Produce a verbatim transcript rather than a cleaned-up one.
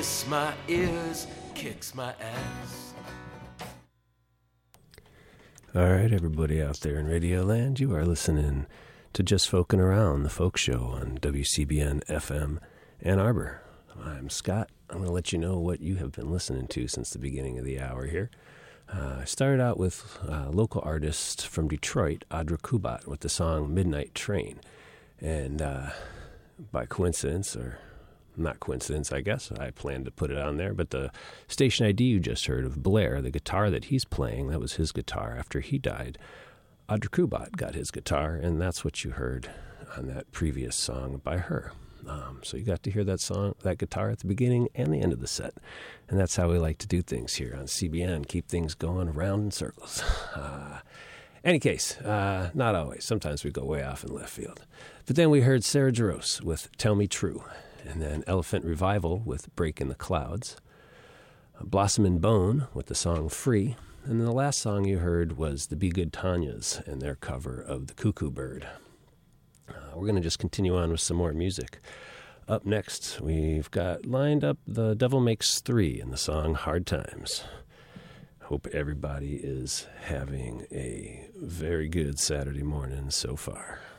My ears, kicks my ass. All right, everybody out there in Radio Land, you are listening to Just Folkin' Around, the folk show on W C B N F M Ann Arbor. I'm Scott. I'm going to let you know what you have been listening to since the beginning of the hour here. Uh, I started out with a local artist from Detroit, Audra Kubat, with the song Midnight Train. And uh, by coincidence, or not coincidence, I guess, I planned to put it on there, but the station I D you just heard of Blair, the guitar that he's playing, that was his guitar after he died. Audra Kubat got his guitar, and that's what you heard on that previous song by her. Um, so you got to hear that song, that guitar at the beginning and the end of the set. And that's how we like to do things here on C B N, keep things going around in circles. Uh, any case, uh, not always. Sometimes we go way off in left field. But then we heard Sarah Jarosz with Tell Me True. And then Elephant Revival with Break in the Clouds. Blossom and Bone with the song Free. And then the last song you heard was the Be Good Tanyas and their cover of The Cuckoo Bird. Uh, we're going to just continue on with some more music. Up next, we've got lined up The Devil Makes Three and the song Hard Times. Hope everybody is having a very good Saturday morning so far.